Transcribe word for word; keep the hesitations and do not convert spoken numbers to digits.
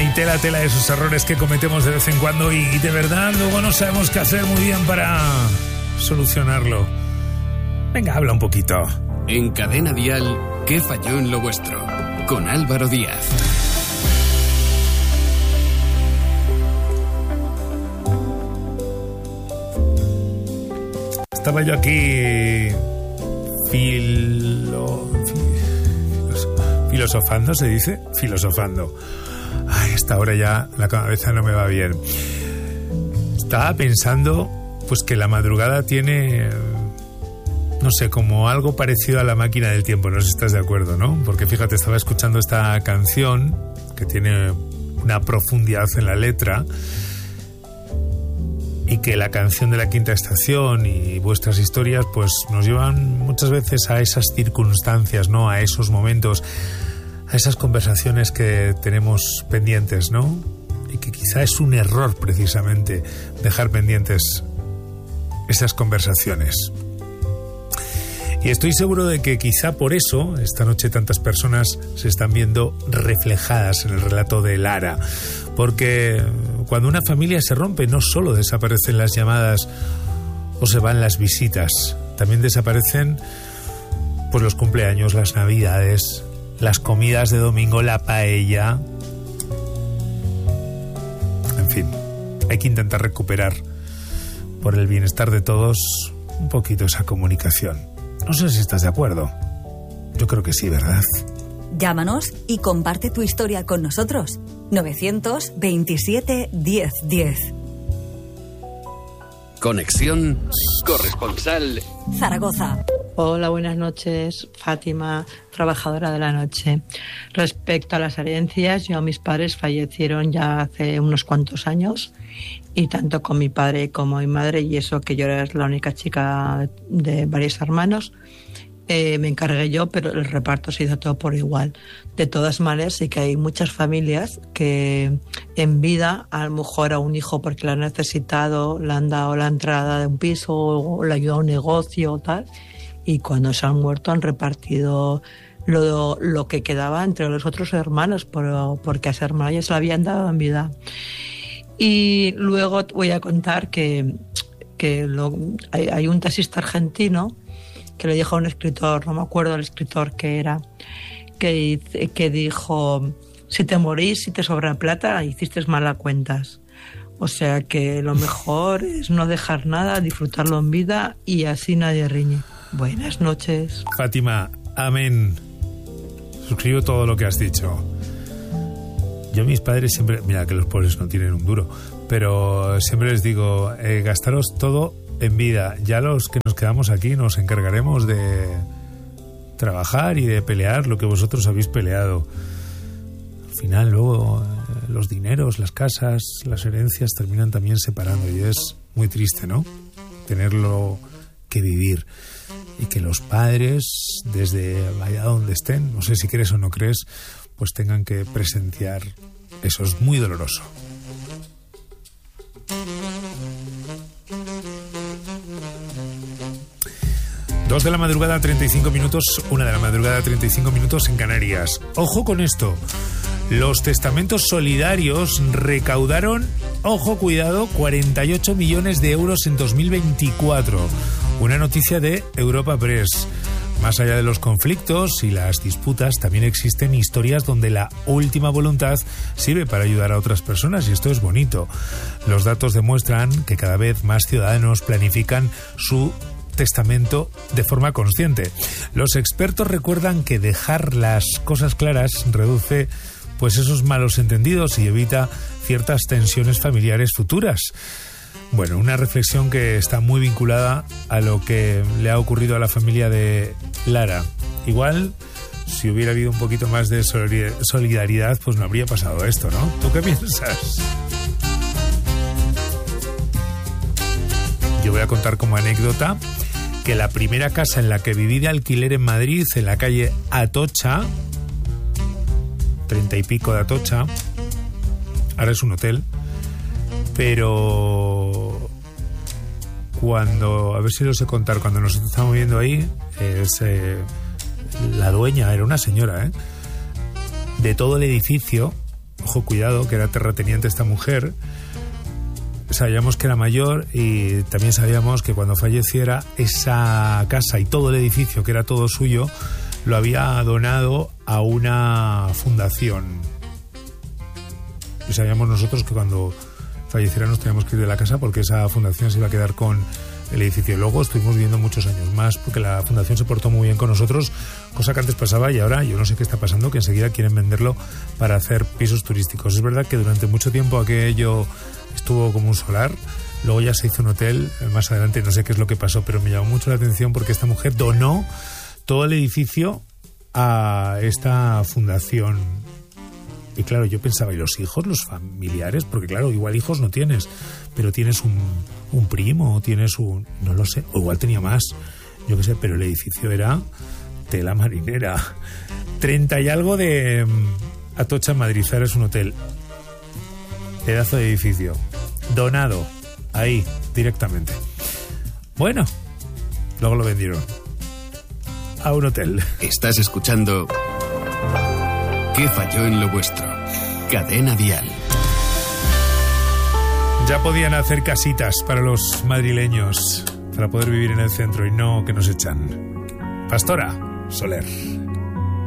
y tela, tela de esos errores que cometemos de vez en cuando y de verdad luego no sabemos qué hacer muy bien para solucionarlo. Venga, habla un poquito. En Cadena Dial, ¿qué falló en lo vuestro? Con Álvaro Díaz. Estaba yo aquí filo, filosofando, ¿se dice? Filosofando. Ay, esta hora ya la cabeza no me va bien. Estaba pensando pues que la madrugada tiene, no sé, como algo parecido a la máquina del tiempo, no sé si estás de acuerdo, ¿no? Porque fíjate, estaba escuchando esta canción que tiene una profundidad en la letra y que la canción de La Quinta Estación y vuestras historias pues nos llevan muchas veces a esas circunstancias, ¿no? A esos momentos, a esas conversaciones que tenemos pendientes, ¿no? Y que quizá es un error precisamente dejar pendientes esas conversaciones. Y estoy seguro de que quizá por eso esta noche tantas personas se están viendo reflejadas en el relato de Lara. Porque cuando una familia se rompe no solo desaparecen las llamadas o se van las visitas, también desaparecen pues los cumpleaños, las navidades, las comidas de domingo, la paella. En fin, hay que intentar recuperar por el bienestar de todos un poquito esa comunicación. No sé si estás de acuerdo. Yo creo que sí, ¿verdad? Llámanos y comparte tu historia con nosotros. novecientos veintisiete diez diez. Conexión corresponsal Zaragoza. Hola, buenas noches. Fátima, trabajadora de la noche. Respecto a las herencias, yo, mis padres fallecieron ya hace unos cuantos años y tanto con mi padre como mi madre, y eso que yo era la única chica de varios hermanos, eh, me encargué yo, pero el reparto se hizo todo por igual. De todas maneras, sí que hay muchas familias que en vida, a lo mejor a un hijo porque lo han necesitado, le han dado la entrada de un piso o le ayudado a un negocio o tal, y cuando se han muerto han repartido lo, lo que quedaba entre los otros hermanos, por, porque a ese hermano ya se lo habían dado en vida. Y luego voy a contar que, que lo, hay, hay un taxista argentino que le dijo a un escritor, no me acuerdo el escritor que era, que, que dijo: si te morís, si te sobra plata, hiciste mal a cuentas. O sea que lo mejor es no dejar nada, disfrutarlo en vida y así nadie riñe. Buenas noches. Fátima, amén. Suscribo todo lo que has dicho. Yo a mis padres siempre, mira que los pobres no tienen un duro, pero siempre les digo, eh, gastaros todo en vida. Ya los que nos quedamos aquí nos encargaremos de trabajar y de pelear lo que vosotros habéis peleado. Al final luego eh, los dineros, las casas, las herencias terminan también separando y es muy triste, ¿no? Tenerlo que vivir y que los padres, desde allá donde estén, no sé si crees o no crees, pues tengan que presenciar eso. Es muy doloroso. Dos de la madrugada, treinta y cinco minutos, una de la madrugada, treinta y cinco minutos en Canarias. Ojo con esto. Los testamentos solidarios recaudaron, ojo, cuidado, cuarenta y ocho millones de euros en dos mil veinticuatro. Una noticia de Europa Press. Más allá de los conflictos y las disputas, también existen historias donde la última voluntad sirve para ayudar a otras personas, y esto es bonito. Los datos demuestran que cada vez más ciudadanos planifican su testamento de forma consciente. Los expertos recuerdan que dejar las cosas claras reduce pues esos malos entendidos y evita ciertas tensiones familiares futuras. Bueno, una reflexión que está muy vinculada a lo que le ha ocurrido a la familia de Lara. Igual, si hubiera habido un poquito más de solidaridad, pues no habría pasado esto, ¿no? ¿Tú qué piensas? Yo voy a contar como anécdota que la primera casa en la que viví de alquiler en Madrid, en la calle Atocha, treinta y pico de Atocha, ahora es un hotel, pero cuando, a ver si lo sé contar, cuando nosotros estábamos viviendo ahí, es, eh, la dueña era una señora, ¿eh? De todo el edificio, ojo, cuidado, que era terrateniente esta mujer. Sabíamos que era mayor y también sabíamos que cuando falleciera esa casa y todo el edificio, que era todo suyo, lo había donado a una fundación. Y sabíamos nosotros que cuando falleciera nos teníamos que ir de la casa porque esa fundación se iba a quedar con el edificio. Luego estuvimos viviendo muchos años más porque la fundación se portó muy bien con nosotros, cosa que antes pasaba y ahora yo no sé qué está pasando, que enseguida quieren venderlo para hacer pisos turísticos. Es verdad que durante mucho tiempo aquello estuvo como un solar, luego ya se hizo un hotel, más adelante no sé qué es lo que pasó, pero me llamó mucho la atención porque esta mujer donó todo el edificio a esta fundación. Y claro, yo pensaba, ¿y los hijos, los familiares? Porque claro, igual hijos no tienes, pero tienes un, un primo, o tienes un... no lo sé, o igual tenía más, yo qué sé, pero el edificio era tela marinera. Treinta y algo de Atocha en Madrid, ahora es un hotel. Pedazo de edificio. Donado. Ahí, directamente. Bueno, luego lo vendieron a un hotel. Estás escuchando ¿Qué falló en lo vuestro? Cadena Dial. Ya podían hacer casitas para los madrileños para poder vivir en el centro y no que nos echan. Pastora Soler.